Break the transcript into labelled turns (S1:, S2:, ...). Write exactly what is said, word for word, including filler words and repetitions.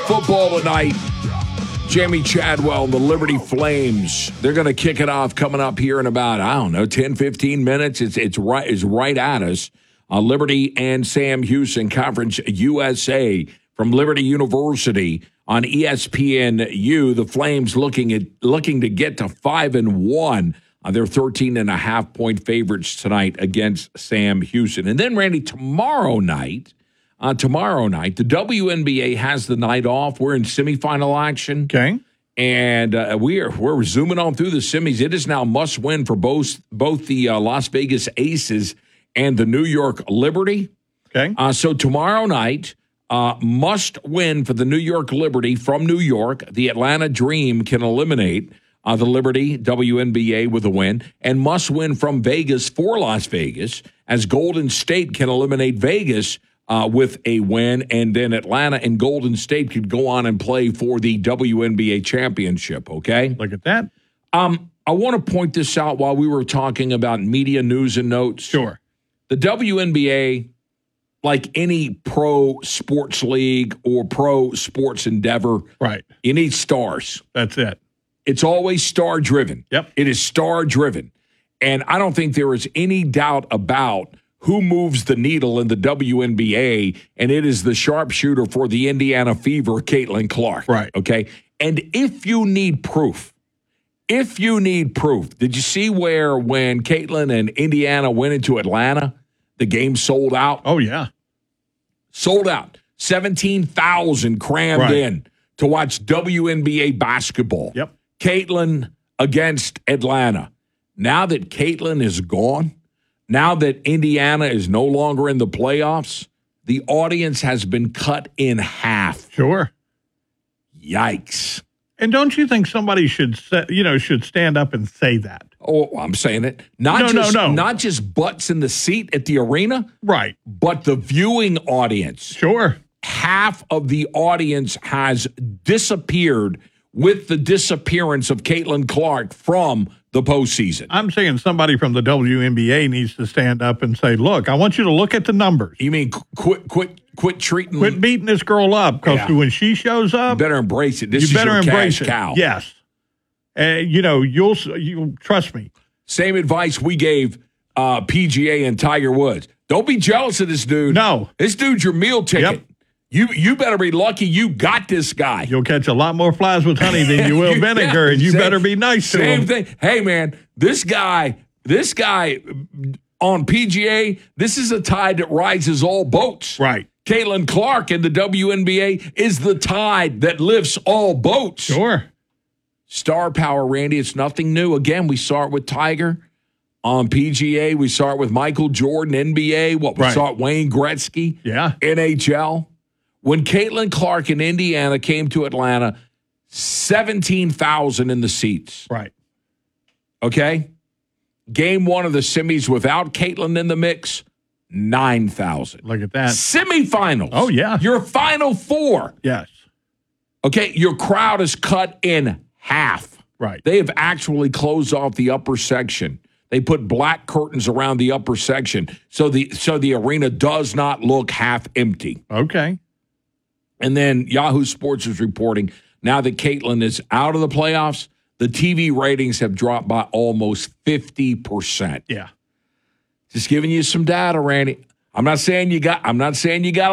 S1: football tonight. Jamie Chadwell and the Liberty Flames. They're going to kick it off coming up here in about, I don't know, ten, fifteen minutes. It's it's right, it's right at us. Uh, Liberty and Sam Houston, Conference U S A from Liberty University on E S P N U. The Flames looking at looking to get to five and one. Uh, they're thirteen and a half point favorites tonight against Sam Houston. And then, Randy, tomorrow night, Uh, tomorrow night, the W N B A has the night off. We're in semifinal action.
S2: Okay.
S1: And uh, we are, we're zooming on through the semis. It is now must win for both, both the uh, Las Vegas Aces and the New York Liberty.
S2: Okay.
S1: Uh, so tomorrow night, uh, must win for the New York Liberty from New York. The Atlanta Dream can eliminate uh, the Liberty W N B A with a win, and must win from Vegas for Las Vegas, as Golden State can eliminate Vegas Uh, with a win, and then Atlanta and Golden State could go on and play for the W N B A championship, okay?
S2: Look at that.
S1: Um, I want to point this out while we were talking about media news and notes.
S2: Sure.
S1: The W N B A, like any pro sports league or pro sports endeavor,
S2: Right.
S1: you need stars.
S2: That's it.
S1: It's always star-driven.
S2: Yep.
S1: It is star-driven. And I don't think there is any doubt about who moves the needle in the W N B A, and it is the sharpshooter for the Indiana Fever, Caitlin Clark.
S2: Right.
S1: Okay? And if you need proof, if you need proof, did you see where when Caitlin and Indiana went into Atlanta, the game sold out?
S2: Oh, yeah.
S1: Sold out. seventeen thousand crammed
S2: Right.
S1: in to watch W N B A basketball.
S2: Yep.
S1: Caitlin against Atlanta. Now that Caitlin is gone, now that Indiana is no longer in the playoffs, the audience has been cut in half.
S2: Sure.
S1: Yikes.
S2: And don't you think somebody should, say, you know, should stand up and say that?
S1: Oh, I'm saying it. Not
S2: No, no,
S1: just
S2: no.
S1: not just butts in the seat at the arena,
S2: Right.
S1: but the viewing audience.
S2: Sure.
S1: Half of the audience has disappeared with the disappearance of Caitlin Clark from the postseason.
S2: I'm saying somebody from the W N B A needs to stand up and say, look, I want you to look at the numbers.
S1: You mean quit quit quit treating
S2: Quit beating this girl up, because
S1: Yeah.
S2: when she shows
S1: You
S2: up,
S1: better embrace it. This
S2: you
S1: is
S2: better
S1: your
S2: embrace
S1: cash
S2: it.
S1: cow.
S2: Yes. Uh, you know, you'll, you'll trust me.
S1: Same advice we gave uh, P G A and Tiger Woods. Don't be jealous of this dude.
S2: No.
S1: This dude's your meal ticket.
S2: Yep.
S1: You you better be lucky you got this guy.
S2: You'll catch a lot more flies with honey than you will vinegar,
S1: Yeah,
S2: and you
S1: same-
S2: better be nice to
S1: Same
S2: him.
S1: thing. Hey, man, this guy, this guy on P G A, this is a tide that rises all boats.
S2: Right.
S1: Caitlin Clark in the W N B A is the tide that lifts all boats.
S2: Sure.
S1: Star power, Randy, it's nothing new. Again, we saw it with Tiger on P G A. We saw it with Michael Jordan, N B A. What we
S2: Right.
S1: saw it Wayne Gretzky,
S2: Yeah.
S1: N H L. When Caitlin Clark in Indiana came to Atlanta, seventeen thousand in the seats.
S2: Right.
S1: Okay? Game one of the semis without Caitlin in the mix, nine thousand.
S2: Look at that.
S1: Semifinals.
S2: Oh, yeah.
S1: Your final four.
S2: Yes.
S1: Okay, your crowd is cut in half.
S2: Right.
S1: They have actually closed off the upper section. They put black curtains around the upper section so the so the arena does not look half empty.
S2: Okay.
S1: And then Yahoo Sports is reporting now that Caitlin is out of the playoffs, the T V ratings have dropped by almost fifty percent.
S2: Yeah.
S1: Just giving you some data, Randy. I'm not saying you got I'm not saying you got